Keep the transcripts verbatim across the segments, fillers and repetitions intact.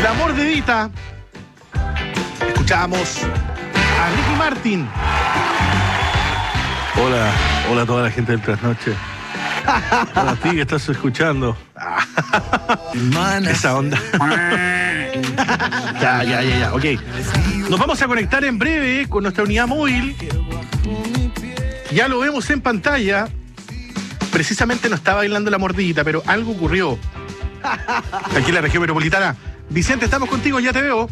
La mordidita. Escuchamos a Ricky Martin. Hola, hola a toda la gente del Trasnoche. Hola a ti que estás escuchando. Esa onda. Ya, ya, ya, ya, ok. Nos vamos a conectar en breve con nuestra unidad móvil. Ya lo vemos en pantalla. Precisamente no está bailando la mordidita, pero algo ocurrió aquí en la región metropolitana. Vicente, estamos contigo, ya te veo.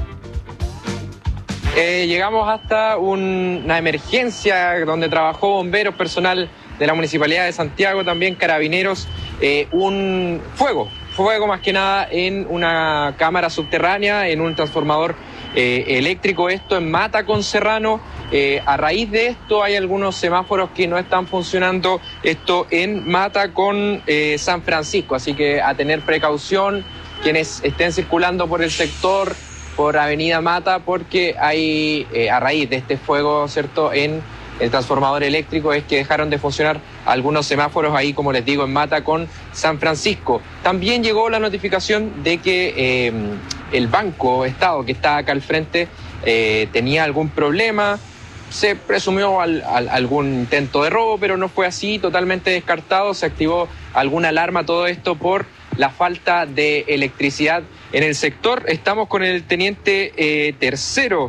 Eh, llegamos hasta un, una emergencia donde trabajó bomberos, personal de la Municipalidad de Santiago, también carabineros, eh, un fuego, fuego más que nada en una cámara subterránea, en un transformador eh, eléctrico, esto en Mata con Serrano. Eh, a raíz de esto hay algunos semáforos que no están funcionando, esto en Mata con eh, San Francisco, así que a tener precaución quienes estén circulando por el sector, por Avenida Mata, porque hay, eh, a raíz de este fuego, ¿cierto?, en el transformador eléctrico, es que dejaron de funcionar algunos semáforos ahí, como les digo, en Mata con San Francisco. También llegó la notificación de que eh, el Banco Estado, que está acá al frente, eh, tenía algún problema. Se presumió al, al, algún intento de robo, pero no fue así, totalmente descartado. Se activó alguna alarma, todo esto por la falta de electricidad en el sector. Estamos con el teniente eh, tercero,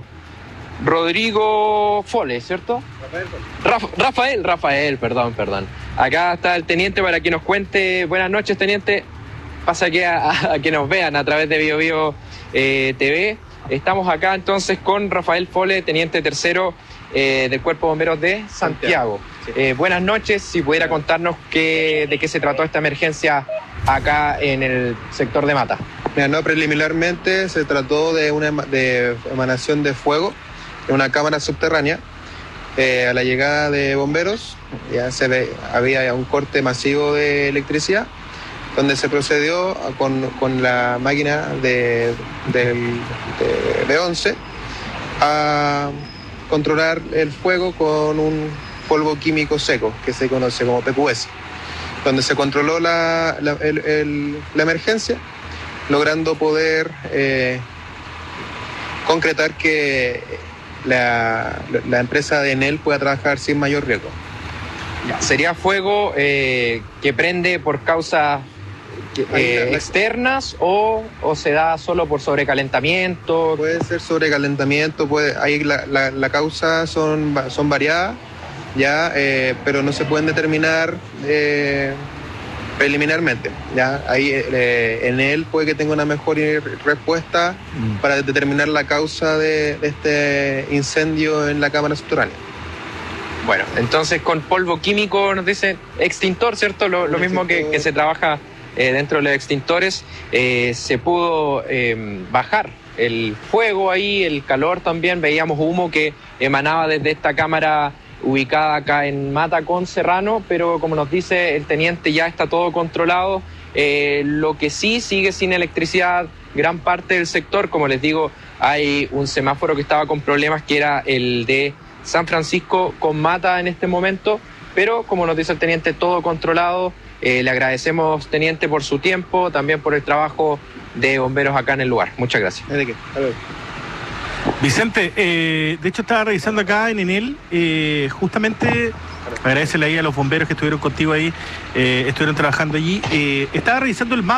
Rodrigo Fole, ¿cierto? Rafael. Rafa, Rafael, Rafael, perdón, perdón. Acá está el teniente para que nos cuente. Buenas noches, teniente. Pasa que a, a, a que nos vean a través de Bio Bio eh, T V. Estamos acá entonces con Rafael Fole, teniente tercero eh, del Cuerpo de Bomberos de Santiago. Santiago. Sí. Eh, buenas noches, si pudiera contarnos qué, de qué se trató esta emergencia acá en el sector de Mata. Mira, no, preliminarmente se trató de una de emanación de fuego en una cámara subterránea. Eh, a la llegada de bomberos ya se ve, había un corte masivo de electricidad, donde se procedió con, con la máquina de, de, de B once a controlar el fuego con un polvo químico seco que se conoce como P Q S, donde se controló la, la, el, el, la emergencia, logrando poder eh, concretar que la, la empresa de Enel pueda trabajar sin mayor riesgo. ¿Sería fuego eh, que prende por causas eh, externas o, o se da solo por sobrecalentamiento? Puede ser sobrecalentamiento, puede, ahí la, la, la causa son, son variadas, ya, eh, pero no se pueden determinar eh, preliminarmente. Ya, ahí eh, en él puede que tenga una mejor respuesta mm. para determinar la causa de, de este incendio en la cámara subterránea. Bueno, entonces con polvo químico nos dice extintor, ¿cierto? Lo, lo mismo que, que se trabaja eh, dentro de los extintores, eh, se pudo eh, bajar el fuego ahí, el calor también, veíamos humo que emanaba desde esta cámara ubicada acá en Mata con Serrano, pero como nos dice el teniente, ya está todo controlado. Eh, lo que sí sigue sin electricidad gran parte del sector, como les digo, hay un semáforo que estaba con problemas, que era el de San Francisco con Mata en este momento, pero como nos dice el teniente, todo controlado. Eh, le agradecemos, teniente, por su tiempo, también por el trabajo de bomberos acá en el lugar. Muchas gracias. ¿De qué? A ver. Vicente, eh, de hecho estaba revisando acá en Enel, eh, justamente, agradecerle ahí a los bomberos que estuvieron contigo ahí, eh, estuvieron trabajando allí, eh, estaba revisando el mapa.